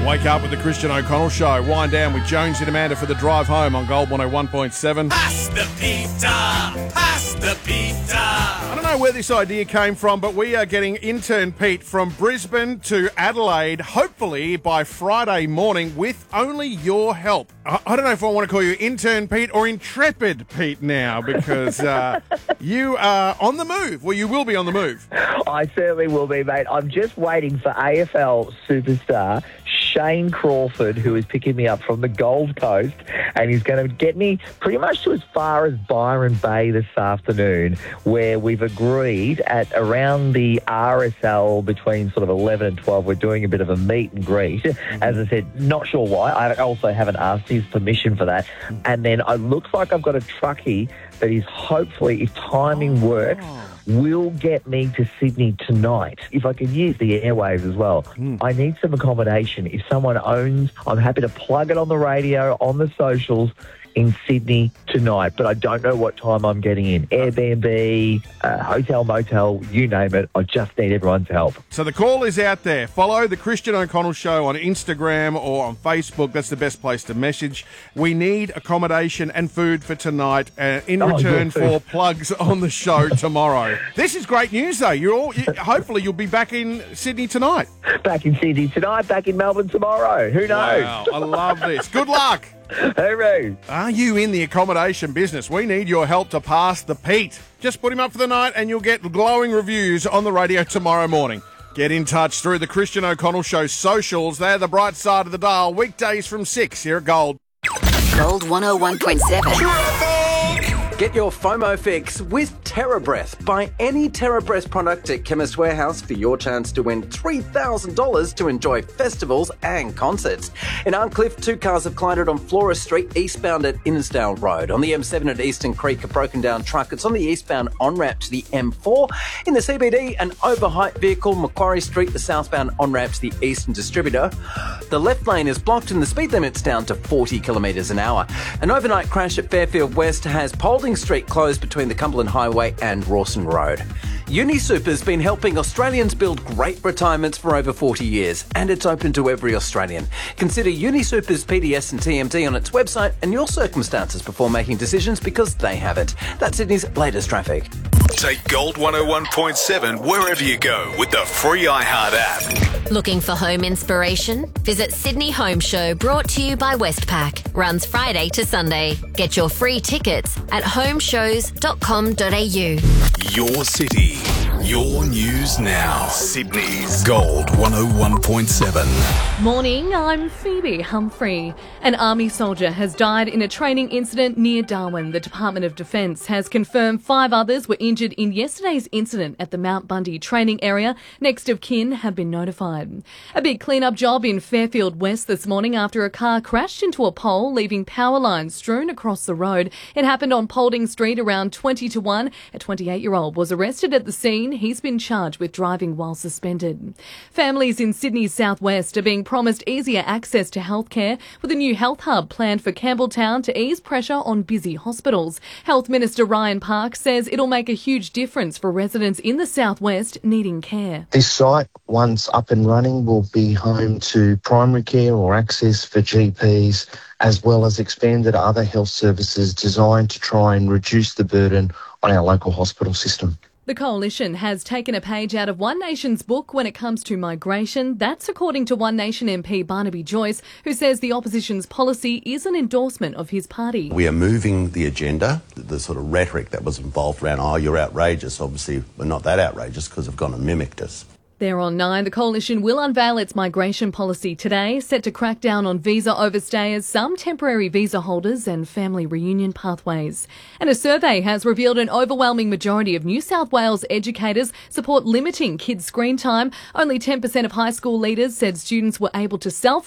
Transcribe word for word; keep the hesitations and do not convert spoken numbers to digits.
Wake up with the Christian O'Connell Show. Wind down with Jones and Amanda for the drive home on Gold one oh one point seven. Pass the pizza! Pass the pizza! I don't know where this idea came from, but we are getting intern Pete from Brisbane to Adelaide, hopefully by Friday morning, with only your help. I, I don't know if I want to call you intern Pete or intrepid Pete now, because uh, you are on the move. Well, you will be on the move. I certainly will be, mate. I'm just waiting for A F L superstar Shane Crawford, who is picking me up from the Gold Coast, and he's going to get me pretty much to as far as Byron Bay this afternoon, where we've agreed at around the R S L between sort of eleven and twelve, we're doing a bit of a meet and greet. As I said, not sure why. I also haven't asked his permission for that. And then it looks like I've got a truckie that is hopefully, if timing works, will get me to Sydney tonight. If I can use the airwaves as well. Mm. I need some accommodation. If someone owns, I'm happy to plug it on the radio, on the socials, in Sydney tonight, but I don't know what time I'm getting in. Airbnb, uh, hotel, motel, you name it. I just need everyone's help. So the call is out there. Follow the Christian O'Connell Show on Instagram or on Facebook. That's the best place to message. We need accommodation and food for tonight uh, in Oh, return good food. for plugs on the show tomorrow. This is great news, though. You're all, you, hopefully you'll be back in Sydney tonight. Back in Sydney tonight, back in Melbourne tomorrow. Who knows? Wow, I love this. Good luck. Hooroo. Are you in the accommodation business? We need your help to pass the Pete. Just put him up for the night and you'll get glowing reviews on the radio tomorrow morning. Get in touch through the Christian O'Connell Show socials. They're the bright side of the dial. Weekdays from six here at Gold. Gold one oh one point seven. Get your FOMO fix with TerraBreath. Buy any TerraBreath product at Chemist Warehouse for your chance to win three thousand dollars to enjoy festivals and concerts. In Arncliffe, two cars have collided on Flora Street, eastbound at Innisdale Road. On the M seven at Eastern Creek, a broken down truck. It's on the eastbound on-ramp to the M four. In the C B D, an overhyped vehicle, Macquarie Street, the southbound on-ramp to the Eastern Distributor. The left lane is blocked and the speed limit's down to forty kilometres an hour. An overnight crash at Fairfield West has Paulding Street closed between the Cumberland Highway and Rawson Road. UniSuper's been helping Australians build great retirements for over forty years, and it's open to every Australian. Consider UniSuper's P D S and T M D on its website and your circumstances before making decisions, because they have it. That's Sydney's latest traffic. Take Gold one oh one point seven wherever you go with the free iHeart app. Looking for home inspiration? Visit Sydney Home Show, brought to you by Westpac. Runs Friday to Sunday. Get your free tickets at home shows dot com dot a u. Your city, your news now. Sydney's Gold one oh one point seven. Morning, I'm Phoebe Humphrey. An army soldier has died in a training incident near Darwin. The Department of Defence has confirmed five others were injured in yesterday's incident at the Mount Bundy training area. Next of kin have been notified. A big clean-up job in Fairfield West this morning after a car crashed into a pole, leaving power lines strewn across the road. It happened on Paulding Street around twenty to one. A twenty-eight-year-old was arrested at the scene. He's been charged with driving while suspended. Families in Sydney's southwest are being promised easier access to healthcare with a new health hub planned for Campbelltown to ease pressure on busy hospitals. Health Minister Ryan Park says it'll make a huge difference for residents in the southwest needing care. This site, once up and running, will be home to primary care or access for G Ps, as well as expanded other health services designed to try and reduce the burden on our local hospital system. The Coalition has taken a page out of One Nation's book when it comes to migration. That's according to One Nation M P Barnaby Joyce, who says the opposition's policy is an endorsement of his party. We are moving the agenda. The sort of rhetoric that was involved around, oh, you're outrageous. Obviously, we're not that outrageous because they've gone and mimicked us. There on nine, the Coalition will unveil its migration policy today, set to crack down on visa overstayers, some temporary visa holders and family reunion pathways. And a survey has revealed an overwhelming majority of New South Wales educators support limiting kids' screen time. Only ten percent of high school leaders said students were able to self